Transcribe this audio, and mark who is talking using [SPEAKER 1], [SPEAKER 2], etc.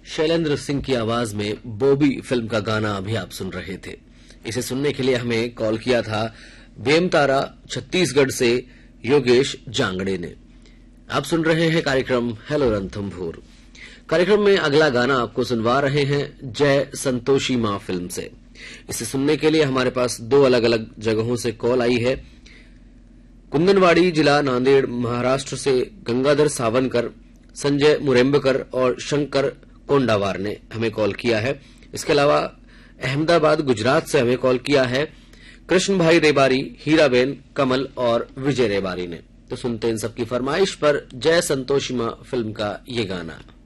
[SPEAKER 1] शैलेंद्र सिंह की आवाज में बॉबी फिल्म का गाना अभी आप सुन रहे थे। इसे सुनने के लिए हमें कॉल किया था बेमतारा छत्तीसगढ़ से योगेश जांगड़े ने। आप सुन रहे हैं कार्यक्रम हेलो रणथंभोर। कार्यक्रम में अगला गाना आपको सुनवा रहे हैं जय संतोषी मां फिल्म से। इसे सुनने के लिए हमारे पास दो अलग अलग जगहों से कॉल आई है। कुंदनवाड़ी जिला नांदेड़ महाराष्ट्र से गंगाधर सावनकर, संजय मुरेम्बकर और शंकर कोंडावार ने हमें कॉल किया है। इसके अलावा अहमदाबाद गुजरात से हमें कॉल किया है कृष्ण भाई रेबारी, हीराबेन, कमल और विजय रेबारी ने। तो सुनते हैं इन सबकी फरमाइश पर जय संतोषी मां फिल्म का ये गाना।